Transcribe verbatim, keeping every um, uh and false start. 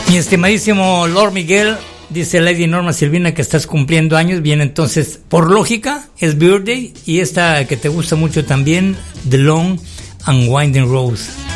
Mi estimadísimo Lord Miguel, dice Lady Norma Silvina que estás cumpliendo años. Bien, entonces, por lógica, es Birthday. Y esta que te gusta mucho también, The Long and Winding Rose.